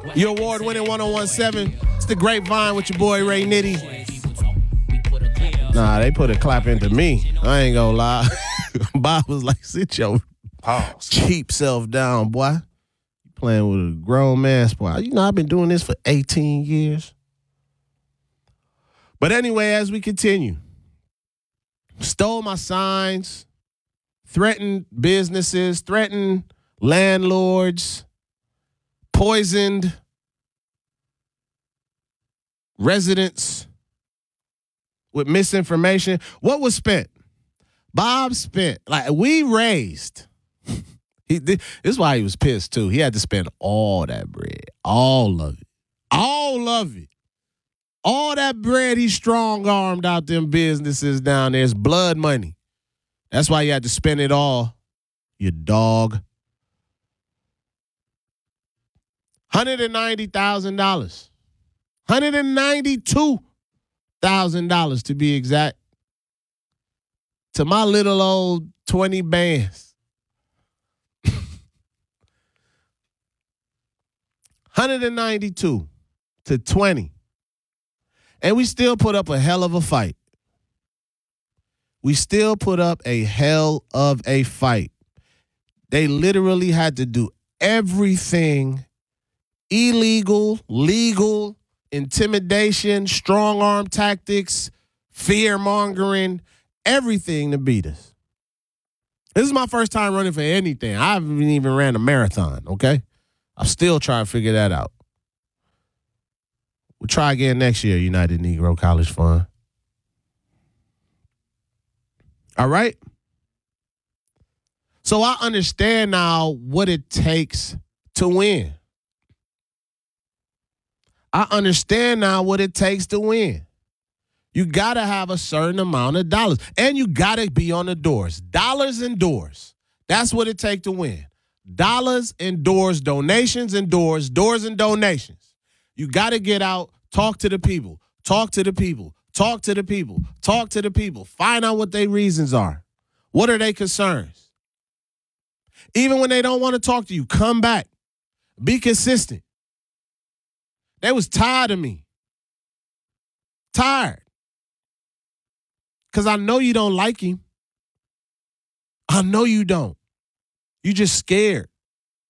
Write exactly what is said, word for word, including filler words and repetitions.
Your award-winning one oh one seven. It's the Grapevine with your boy Ray Nitty. Nah, they put a clap into me. I ain't gonna lie. Bob was like, sit your Pause. cheap self down, boy. You playing with a grown man, boy. You know, I've been doing this for eighteen years. But anyway, as we continue, stole my signs, threatened businesses, threatened landlords, poisoned residents with misinformation. What was spent? Bob spent, like we raised. He, this is why he was pissed too. He had to spend all that bread, all of it, all of it. All that bread he strong-armed out them businesses down there is blood money. That's why you had to spend it all, you dog. one hundred ninety thousand dollars. one hundred ninety-two thousand dollars to be exact. To my little old twenty bands. one hundred ninety-two to twenty. And we still put up a hell of a fight. We still put up a hell of a fight. They literally had to do everything illegal, legal, intimidation, strong arm tactics, fear mongering, everything to beat us. This is my first time running for anything. I haven't even ran a marathon, okay? I'm still trying to figure that out. We'll try again next year, United Negro College Fund. All right? So I understand now what it takes to win. I understand now what it takes to win. You got to have a certain amount of dollars. And you got to be on the doors. Dollars and doors. That's what it takes to win. Dollars and doors, donations and doors, doors and donations. You got to get out, talk to the people, talk to the people, talk to the people, talk to the people. Find out what their reasons are. What are their concerns? Even when they don't want to talk to you, come back. Be consistent. They was tired of me. Tired. Because I know you don't like him. I know you don't. You just scared.